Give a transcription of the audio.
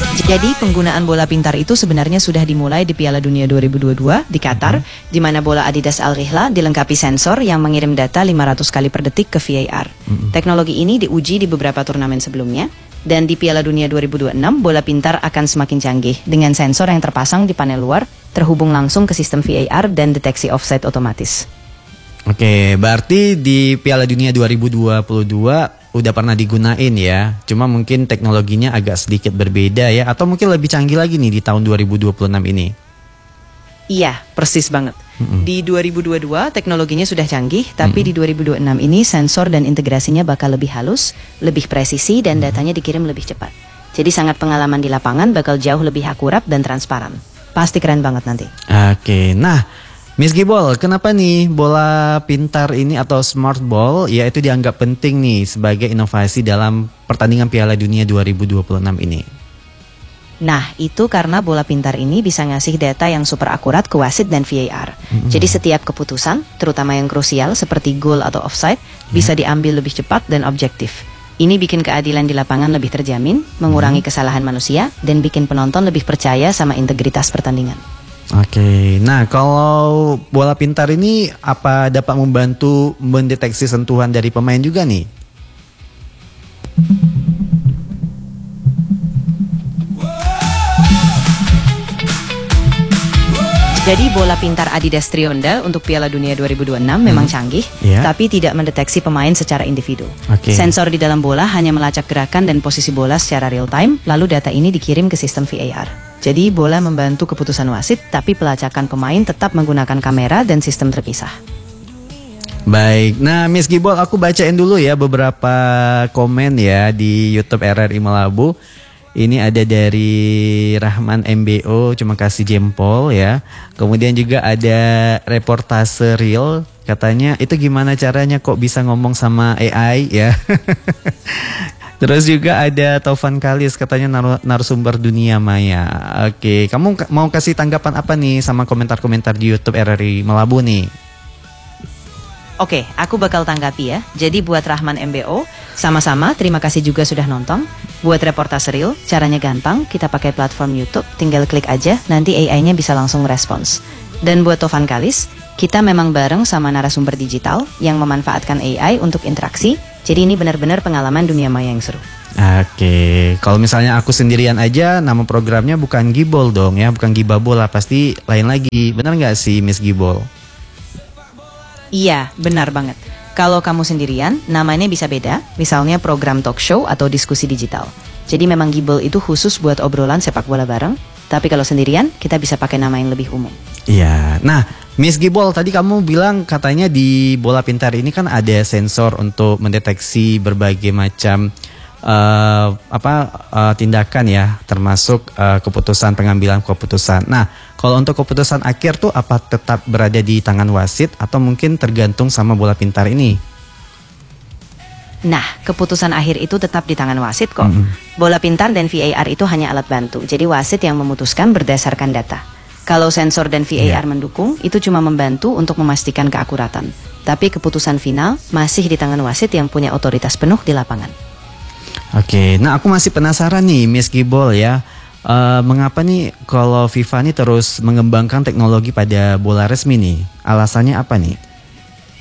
Jadi penggunaan bola pintar itu sebenarnya sudah dimulai di Piala Dunia 2022 di Qatar, di mana bola Adidas Al Rihla dilengkapi sensor yang mengirim data 500 kali per detik ke VAR. Teknologi ini diuji di beberapa turnamen sebelumnya, dan di Piala Dunia 2026 bola pintar akan semakin canggih dengan sensor yang terpasang di panel luar, terhubung langsung ke sistem VAR dan deteksi offside otomatis. Oke, berarti di Piala Dunia 2022 udah pernah digunain ya. Cuma mungkin teknologinya agak sedikit berbeda ya, atau mungkin lebih canggih lagi nih di tahun 2026 ini. Iya, persis banget. Di 2022 teknologinya sudah canggih, tapi di 2026 ini sensor dan integrasinya bakal lebih halus, lebih presisi, dan datanya dikirim lebih cepat. Jadi sangat pengalaman di lapangan bakal jauh lebih akurat dan transparan. Pasti keren banget nanti. Oke, nah Miss Gibol, kenapa nih bola pintar ini atau smart ball ya itu dianggap penting nih sebagai inovasi dalam pertandingan Piala Dunia 2026 ini? Nah, itu karena bola pintar ini bisa ngasih data yang super akurat ke wasit dan VAR. Jadi setiap keputusan, terutama yang krusial seperti gol atau offside, bisa diambil lebih cepat dan objektif. Ini bikin keadilan di lapangan lebih terjamin, mengurangi kesalahan manusia, dan bikin penonton lebih percaya sama integritas pertandingan. Oke, nah kalau bola pintar ini apa dapat membantu mendeteksi sentuhan dari pemain juga nih? Jadi bola pintar Adidas Trionda untuk Piala Dunia 2026 memang canggih, tapi tidak mendeteksi pemain secara individu. Sensor di dalam bola hanya melacak gerakan dan posisi bola secara real time, lalu data ini dikirim ke sistem VAR. Jadi bola membantu keputusan wasit, tapi pelacakan pemain tetap menggunakan kamera dan sistem terpisah. Baik, nah Miss Gibol, aku bacain dulu ya beberapa komen ya di YouTube RRI Melabu. Ini ada dari Rahman MBO, cuma kasih jempol ya. Kemudian juga ada reportase real, katanya itu gimana caranya kok bisa ngomong sama AI ya. Terus juga ada Taufan Kalis, katanya narasumber dunia maya. Oke, kamu mau kasih tanggapan apa nih sama komentar-komentar di YouTube RRI Melabu nih? Oke, aku bakal tanggapi ya. Jadi buat Rahman MBO, sama-sama terima kasih juga sudah nonton. Buat reportase real, caranya gampang, kita pakai platform YouTube, tinggal klik aja, nanti AI-nya bisa langsung respons. Dan buat Taufan Kalis, kita memang bareng sama narasumber digital yang memanfaatkan AI untuk interaksi. Jadi ini benar-benar pengalaman dunia maya yang seru. Oke, kalau misalnya aku sendirian aja, nama programnya bukan Gibol dong ya, bukan Gibabola, pasti lain lagi. Benar nggak sih Miss Gibol? Iya, benar banget. Kalau kamu sendirian, namanya bisa beda, misalnya program talk show atau diskusi digital. Jadi memang Gibol itu khusus buat obrolan sepak bola bareng, tapi kalau sendirian, kita bisa pakai nama yang lebih umum. Iya, nah Miss Gibol, tadi kamu bilang katanya di bola pintar ini kan ada sensor untuk mendeteksi berbagai macam tindakan ya, termasuk keputusan, pengambilan keputusan. Nah, kalau untuk keputusan akhir tuh apa tetap berada di tangan wasit atau mungkin tergantung sama bola pintar ini? Nah, keputusan akhir itu tetap di tangan wasit kok. Bola pintar dan VAR itu hanya alat bantu, jadi wasit yang memutuskan berdasarkan data. Kalau sensor dan VAR mendukung, itu cuma membantu untuk memastikan keakuratan. Tapi keputusan final masih di tangan wasit yang punya otoritas penuh di lapangan. Oke, nah aku masih penasaran nih Miss Gibol ya, mengapa nih kalau FIFA nih terus mengembangkan teknologi pada bola resmi nih? Alasannya apa nih?